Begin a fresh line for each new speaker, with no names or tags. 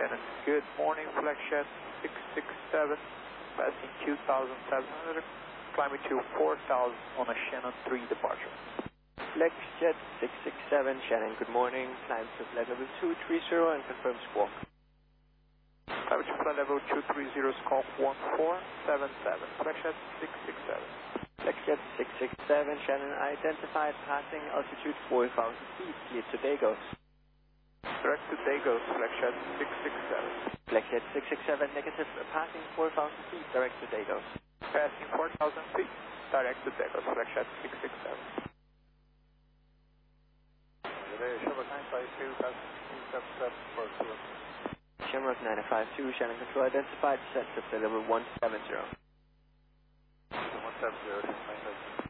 Shannon, good morning, Flexjet 667, passing 2,700, climbing to 4,000 on a Shannon 3 departure.
Flexjet 667, Shannon, good morning, climb to flight level 230 and confirm squawk.
Climb to flight level 230, squawk 1477, Flexjet 667.
Flexjet 667, Shannon, identified, passing altitude 4,000 feet, cleared to Dagos.
Direct to Dagos, Flexjet 667.
Flexjet 667, negative, passing 4,000 feet, direct to Dagos.
Passing 4,000 feet, direct to Dagos, Flexjet 667. Shamrock 952, passing 277 for Kilo.
Shamrock 952, Shannon control identified, set to level 170.
170, 952.